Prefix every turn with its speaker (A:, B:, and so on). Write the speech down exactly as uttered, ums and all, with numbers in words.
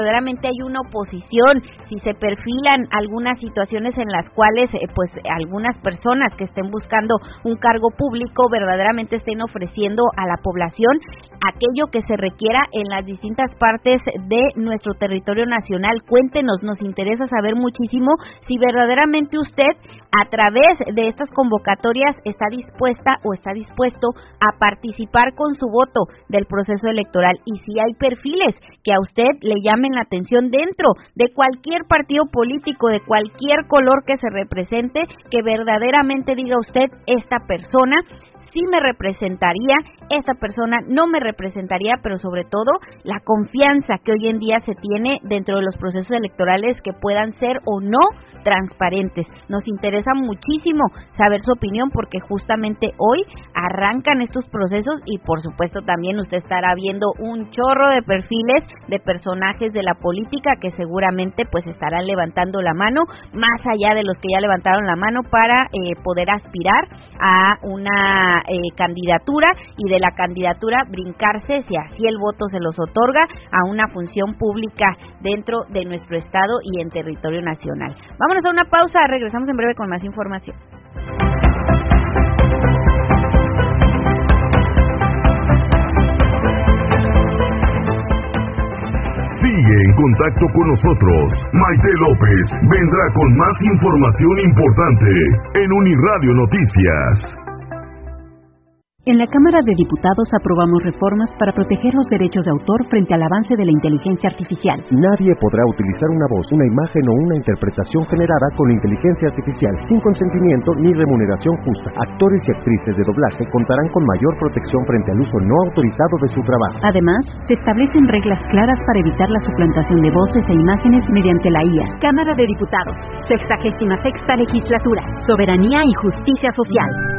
A: verdaderamente hay una oposición, si se perfilan algunas situaciones en las cuales eh, pues algunas personas que estén buscando un cargo público verdaderamente estén ofreciendo a la población aquello que se requiera en las distintas partes de nuestro territorio nacional. Cuéntenos, nos interesa saber muchísimo si verdaderamente usted a través de estas convocatorias está dispuesta o está dispuesto a participar con su voto del proceso electoral, y si hay perfiles que a usted le llamen la atención dentro de cualquier partido político, de cualquier color que se represente, que verdaderamente diga usted, esta persona sí me representaría, esta persona no me representaría, pero sobre todo la confianza que hoy en día se tiene dentro de los procesos electorales que puedan ser o no transparentes. Nos interesa muchísimo saber su opinión porque justamente hoy arrancan estos procesos y por supuesto también usted estará viendo un chorro de perfiles de personajes de la política que seguramente pues estarán levantando la mano, más allá de los que ya levantaron la mano para eh, poder aspirar a una eh, candidatura y de la candidatura brincarse, si así el voto se los otorga, a una función pública dentro de nuestro estado y en territorio nacional. Vámonos a una pausa, regresamos en breve con más información.
B: Sigue en contacto con nosotros. Maite López vendrá con más información importante en Uniradio Noticias.
C: En la Cámara de Diputados aprobamos reformas para proteger los derechos de autor frente al avance de la inteligencia artificial.
D: Nadie podrá utilizar una voz, una imagen o una interpretación generada con inteligencia artificial sin consentimiento ni remuneración justa. Actores y actrices de doblaje contarán con mayor protección frente al uso no autorizado de su trabajo.
C: Además, se establecen reglas claras para evitar la suplantación de voces e imágenes mediante la I A. Cámara de Diputados, sexagésima sexta legislatura, soberanía y justicia social.